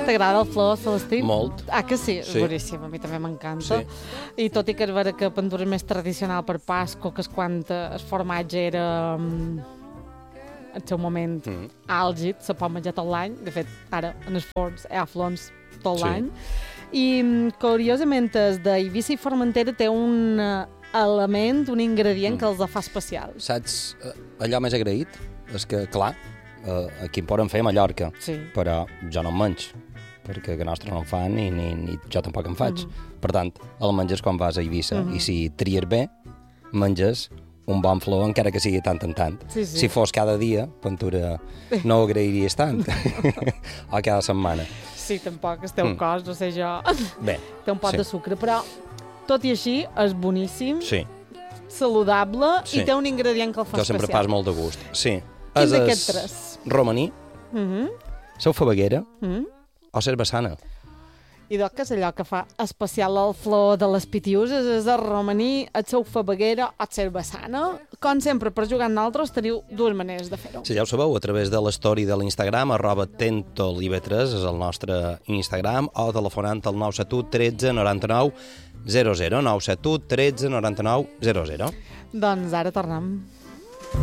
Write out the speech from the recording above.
T'agrada el flor, Celestí? Molt. Ah, que sí? Sí. Boníssim, a mi també m'encanta. Sí. I tot i que és vera que Pandora és més tradicional per Pasco, que és quan el formatge era el seu moment àlgid, se pot menjar tot l'any. De fet, ara en els forns hi ha flors tot l'any. I curiosament, el d'Eivissa i Formentera té un element, un ingredient que els fa especials. Saps, allò més agraït és que, clar, aquí en poden fer a Mallorca, però jo no en menys, perquè que nostre no en fan ni jo tampoc en faig. Per tant, el menges quan vas a Eivissa, i si tries bé, menges un bon flor, encara que sigui tant en tant. Si fos cada dia, Ventura, no ho agrairies tant. O cada setmana. Sí, tampoc, el teu cos, no sé jo. Bé. Té un pot de sucre, però tot i així és boníssim, saludable i té un ingredient que el fa especial. Jo sempre pas molt de gust. Sí. Quin d'aquests tres? Romaní, seu fabaguera o cervesana. I doncs que és allò que fa especial el flor de les pitiuses, és el romaní, el seu fabaguera o cervesana. Com sempre, per jugar amb nosaltres teniu dues maneres de fer-ho. Si ja ho sabeu, a través de l'story de l'Instagram, @tentolive3 és el nostre Instagram, o telefonant al 971 13 99 00, 971 13 99 00. Doncs ara tornem.